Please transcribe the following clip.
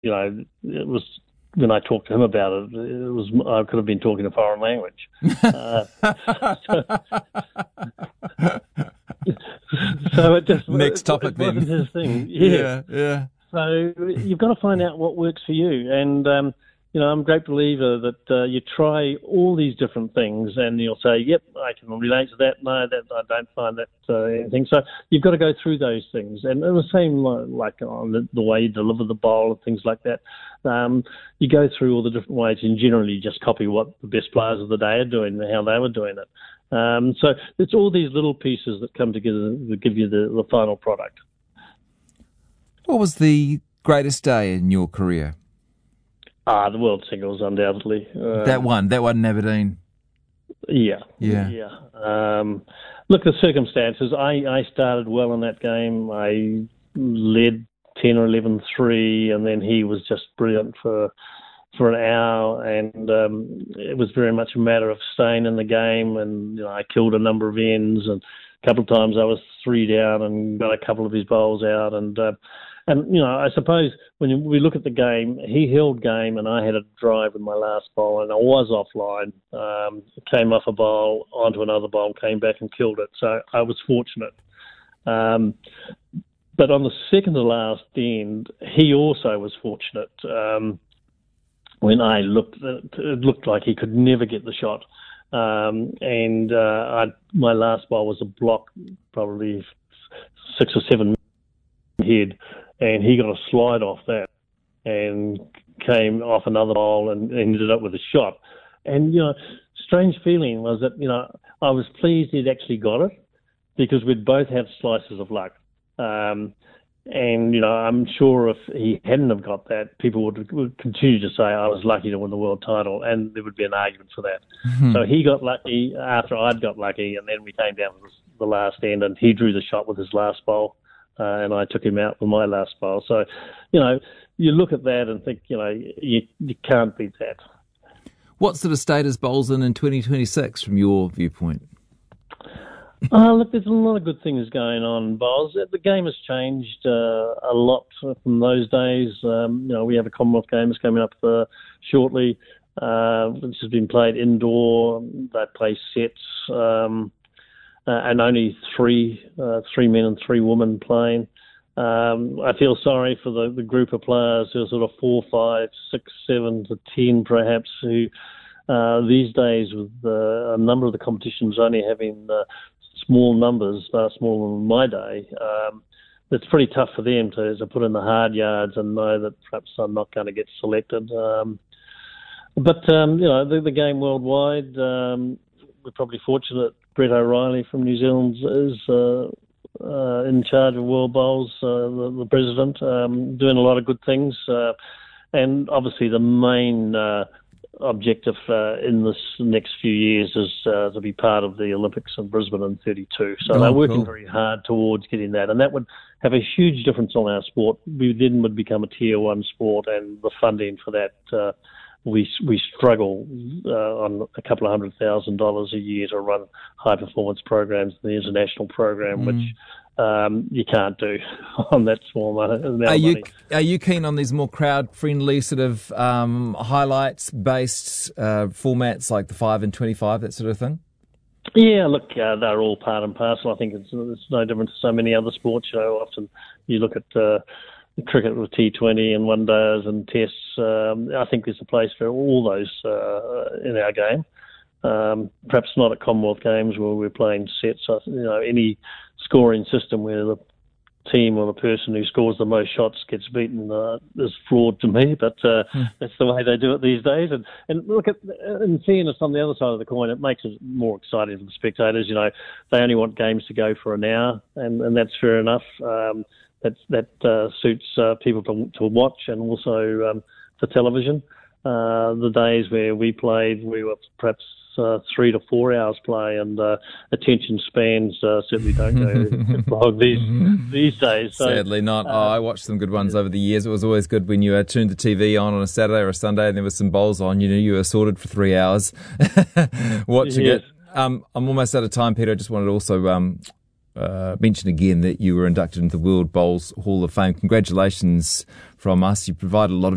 it was when I talked to him about it, I could have been talking a foreign language. So it just next topic it wasn't then. his thing. Yeah. So you've got to find out what works for you. And, I'm a great believer that you try all these different things and you'll say, yep, I can relate to that. No, that I don't find that anything. So you've got to go through those things. And the same like on the way you deliver the bowl and things like that. You go through all the different ways and generally just copy what the best players of the day are doing and how they were doing it. So it's all these little pieces that come together that give you the final product. What was the greatest day in your career? The World Singles, undoubtedly. That one in Aberdeen. Yeah. Look, the circumstances. I started well in that game. I led 10 or 11-3, and then he was just brilliant for an hour, and it was very much a matter of staying in the game, and I killed a number of ends, and a couple of times I was 3 down and got a couple of his bowls out, and I suppose when we look at the game, he held game and I had a drive in my last bowl and I was offline, came off a bowl onto another bowl, came back and killed it. So I was fortunate. But on the second to last end, he also was fortunate. When I looked, it looked like he could never get the shot. My last bowl was a block, probably 6 or 7 head, and he got a slide off that and came off another bowl and ended up with a shot. And, strange feeling was that, I was pleased he'd actually got it because we'd both had slices of luck. And, I'm sure if he hadn't have got that, people would continue to say I was lucky to win the world title, and there would be an argument for that. Mm-hmm. So he got lucky after I'd got lucky, and then we came down to the last end, and he drew the shot with his last bowl. And I took him out with my last bowl. So, you look at that and think, you can't beat that. What sort of state is bowls in 2026 from your viewpoint? Look, there's a lot of good things going on in bowls. The game has changed a lot from those days. We have a Commonwealth Games coming up shortly, which has been played indoor. They play sets. And only three men and 3 women playing. I feel sorry for the group of players who are sort of 4, 5, 6, 7 to 10 perhaps, who these days with a number of the competitions only having small numbers, smaller than my day, it's pretty tough for them to put in the hard yards and know that perhaps I'm not going to get selected. But the game worldwide, we're probably fortunate. Brett O'Reilly from New Zealand is in charge of World Bowls, the president, doing a lot of good things. And obviously the main objective in this next few years is to be part of the Olympics in Brisbane in 32. So they're working very hard towards getting that. And that would have a huge difference on our sport. We then would become a Tier 1 sport, and the funding for that we struggle on a couple of $100,000 a year to run high-performance programs in the international program, which you can't do on that small amount of money. Are you keen on these more crowd-friendly sort of highlights-based formats like the 5 and 25, that sort of thing? Yeah, look, they're all part and parcel. I think it's no different to so many other sports. Often you look at cricket with T20 and one-days and tests. I think there's a place for all those in our game. Perhaps not at Commonwealth Games where we're playing sets. Any scoring system where the team or the person who scores the most shots gets beaten is flawed to me, but that's the way they do it these days. And look, in fairness, on the other side of the coin, it makes it more exciting for the spectators. They only want games to go for an hour, and that's fair enough. That suits people to watch, and also for television. The days where we played, we were perhaps 3 to 4 hours play, and attention spans certainly don't go long these days. So, sadly not. I watched some good ones over the years. It was always good when you turned the TV on a Saturday or a Sunday and there was some bowls on. You were sorted for 3 hours watching it. I'm almost out of time, Peter. I just wanted to also mention again that you were inducted into the World Bowls Hall of Fame. Congratulations from us. You provided a lot of